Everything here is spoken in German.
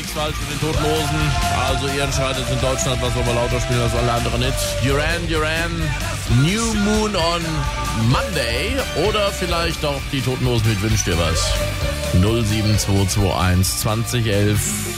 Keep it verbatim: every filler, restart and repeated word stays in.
nichts falsch mit den Toten Hosen. Also ihr entscheidet in Deutschland, was wir lauter spielen als alle anderen nicht. Duran Duran, New Moon on Monday oder vielleicht auch die Toten Hosen mit Wünsch dir was. null sieben zwei zwei eins zwanzig elf